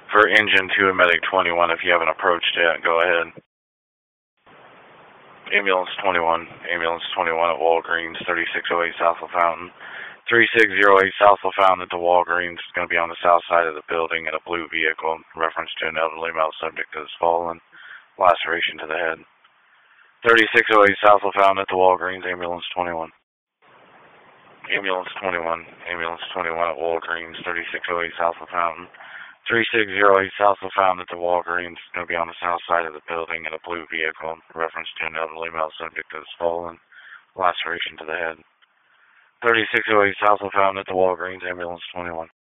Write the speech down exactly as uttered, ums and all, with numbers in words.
For engine two and medic twenty-one, if you haven't approached yet, go ahead. Ambulance twenty-one, ambulance twenty-one at Walgreens, thirty-six oh eight South of Fountain. thirty-six oh eight South of Fountain at the Walgreens. It's going to be on the south side of the building in a blue vehicle, reference to an elderly male subject that has fallen, laceration to the head. thirty-six oh eight South of Fountain at the Walgreens, ambulance twenty-one. Ambulance twenty-one, ambulance twenty-one at Walgreens, thirty-six oh eight South of Fountain. thirty-six oh eight South of Fountain at the Walgreens. It's going to be on the south side of the building in a blue vehicle, reference to an elderly male subject that has fallen, laceration to the head. thirty-six oh eight South of Fountain at the Walgreens, ambulance twenty-one.